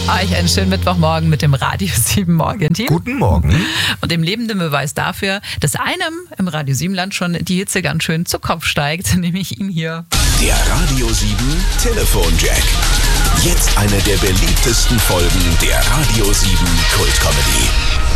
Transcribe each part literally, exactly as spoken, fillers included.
Euch einen schönen Mittwochmorgen mit dem Radio sieben Morgenteam. Guten Morgen. Und dem lebenden Beweis dafür, dass einem im Radio sieben Land schon die Hitze ganz schön zu Kopf steigt, nämlich ihm hier. Der Radio sieben Telefonjack. Jetzt eine der beliebtesten Folgen der Radio sieben Kultcomedy.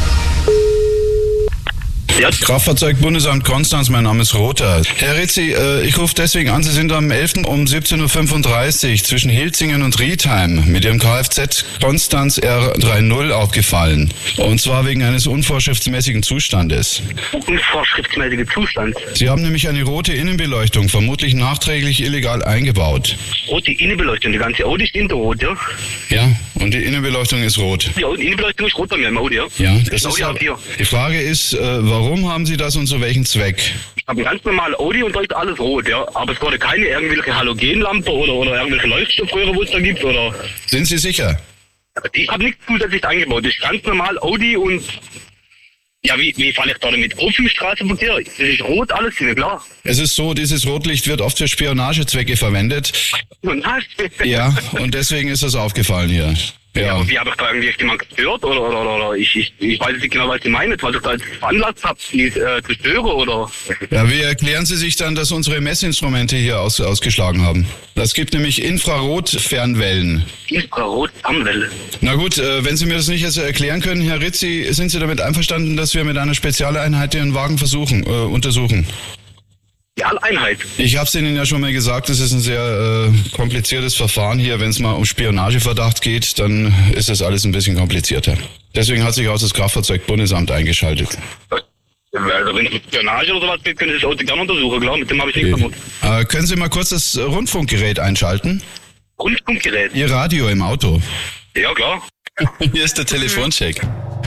Ja. Kraftfahrzeugbundesamt Konstanz, mein Name ist Rother. Herr Rizzi, äh, ich rufe deswegen an, Sie sind am elften um siebzehn Uhr fünfunddreißig zwischen Hilzingen und Riedheim mit Ihrem Kfz Konstanz R dreißig aufgefallen. Und zwar wegen eines unvorschriftsmäßigen Zustandes. Unvorschriftsmäßiger Zustand? Sie haben nämlich eine rote Innenbeleuchtung, vermutlich nachträglich illegal eingebaut. Rote Innenbeleuchtung, die ganze Audi ist rot, ja? Ja, und die Innenbeleuchtung ist rot. Ja, die Innenbeleuchtung ist rot bei mir im Audi, ja? Ja, das, das ist Audi ja, die Frage ist, äh, warum haben Sie das und zu welchem Zweck? Ich habe ein ganz normales Audi und da ist alles rot, ja. Aber es wurde keine irgendwelche Halogenlampe oder, oder irgendwelche Leuchtstoffröhre, wo es da gibt, oder? Sind Sie sicher? Ich habe nichts zusätzlich eingebaut. Das ist ganz normal Audi und... Ja, wie, wie fahre ich da damit auf im Straßenverkehr? Das ist rot alles, ist mir klar. Es ist so, dieses Rotlicht wird oft für Spionagezwecke verwendet. Was? Ja, und deswegen ist das aufgefallen hier. Ja. Ja, aber wie habe ich da irgendwie jemand gestört? Oder, oder, oder, oder ich, ich, ich weiß nicht genau, was Sie meinen, weil ich da jetzt veranlasst habe, die äh, zu stören, oder? Ja, wie erklären Sie sich dann, dass unsere Messinstrumente hier aus, ausgeschlagen haben? Das gibt nämlich Infrarot-Fernwellen. Infrarot-Fernwelle? Na gut, äh, wenn Sie mir das nicht jetzt erklären können, Herr Rizzi, sind Sie damit einverstanden, dass wir mit einer Spezialeinheit Ihren Wagen versuchen, äh, untersuchen? Die Alleinheit. Ich habe es Ihnen ja schon mal gesagt, das ist ein sehr äh, kompliziertes Verfahren hier. Wenn es mal um Spionageverdacht geht, dann ist das alles ein bisschen komplizierter. Deswegen hat sich auch das Kraftfahrzeugbundesamt eingeschaltet. Also wenn es mit Spionage oder sowas geht, können Sie das Auto gerne untersuchen, klar, mit dem habe ich nichts gemacht. Äh, können Sie mal kurz das Rundfunkgerät einschalten? Rundfunkgerät? Ihr Radio im Auto. Ja, klar. Hier ist der Telefoncheck.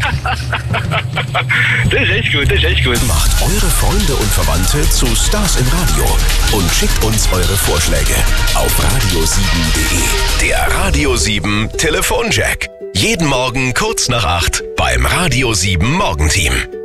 Das ist echt gut, das ist echt gut. Macht eure Freunde und Verwandte zu Stars im Radio und schickt uns eure Vorschläge auf radio sieben punkt de. Der Radio sieben Telefonjack. Jeden Morgen kurz nach acht beim Radio sieben Morgenteam.